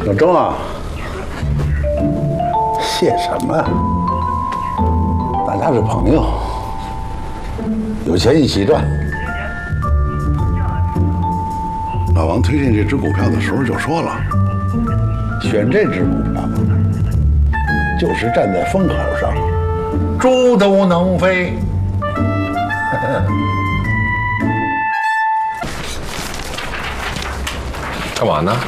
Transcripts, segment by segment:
小郑啊，谢什么？大家是朋友，有钱一起赚。老王推荐这只股票的时候就说了，选这只股票就是站在风口上，猪都能飞。 干嘛呢？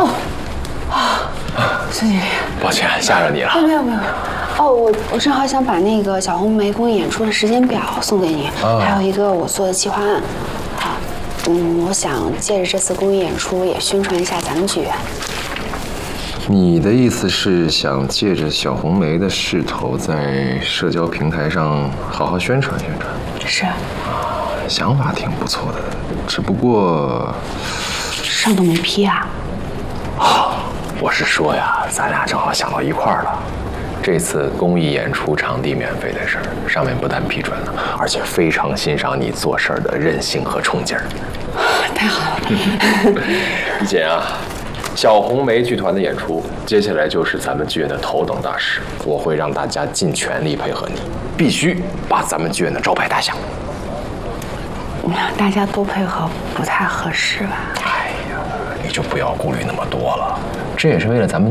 孙经理， 抱歉吓着你了。 没有。哦，我正好想把那个小红梅公益演出的时间表送给你，还有一个我做的企划案。我想借着这次公益演出也宣传一下咱们剧院。 你的意思是想借着小红梅的势头，在社交平台上好好宣传宣传？ 是。 想法挺不错的，只不过上头没批啊。 我是说呀，咱俩正好想到一块儿了。这次公益演出场地免费的事儿，上面不但批准了，而且非常欣赏你做事儿的韧性和冲劲儿。 太好了。 姐啊，小红梅剧团的演出，接下来就是咱们剧院的头等大事。我会让大家尽全力配合你，必须把咱们剧院的招牌打响。 大家都配合不太合适吧？ 哎呀，你就不要顾虑那么多了，这也是为了咱们